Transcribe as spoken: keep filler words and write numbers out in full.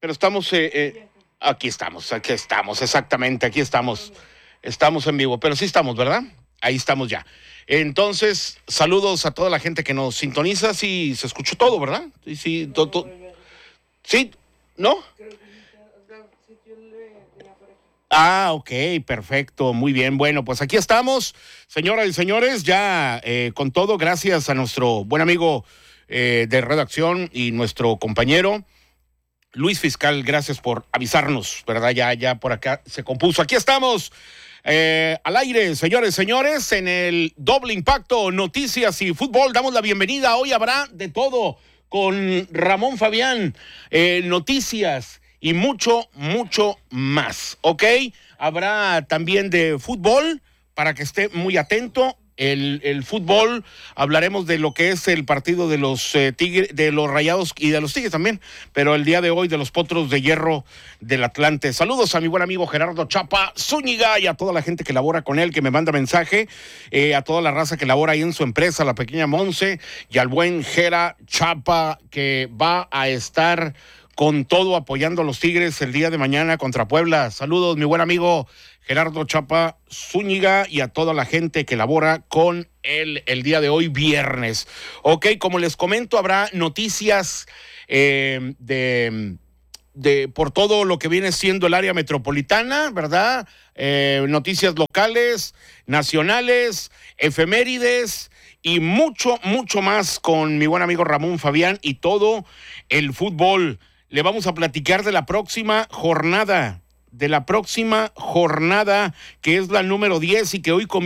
pero estamos, eh, eh, aquí estamos, aquí estamos, exactamente, aquí estamos, estamos en vivo, pero sí estamos, ¿verdad? Ahí estamos ya. Entonces, saludos a toda la gente que nos sintoniza, sí, se escuchó todo, ¿verdad? Sí, sí, to, to, sí, ¿no? Ah, ok, perfecto, muy bien. Bueno, pues aquí estamos, señoras y señores, ya eh, con todo, gracias a nuestro buen amigo eh, de redacción y nuestro compañero Luis Fiscal, gracias por avisarnos, ¿verdad? Ya, ya por acá se compuso. Aquí estamos, eh, al aire, señores, señores, en el Doble Impacto, Noticias y Fútbol. Damos la bienvenida. Hoy habrá de todo con Ramón Fabián, eh, noticias y mucho, mucho más, ¿ok? Habrá también de fútbol para que esté muy atento. El, el fútbol, hablaremos de lo que es el partido de los eh, Tigres, de los Rayados y de los Tigres también, pero el día de hoy de los Potros de Hierro del Atlante. Saludos a mi buen amigo Gerardo Chapa Zúñiga y a toda la gente que labora con él, que me manda mensaje, eh, a toda la raza que labora ahí en su empresa, la pequeña Monse, y al buen Gera Chapa, que va a estar con todo apoyando a los Tigres el día de mañana contra Puebla. Saludos, mi buen amigo Gerardo Chapa Zúñiga y a toda la gente que labora con él el día de hoy, viernes. Ok, como les comento, habrá noticias eh, de, de por todo lo que viene siendo el área metropolitana, ¿verdad? Eh, noticias locales, nacionales, efemérides y mucho, mucho más con mi buen amigo Ramón Fabián y todo el fútbol. Le vamos a platicar de la próxima jornada, de la próxima jornada que es la número diez y que hoy comienza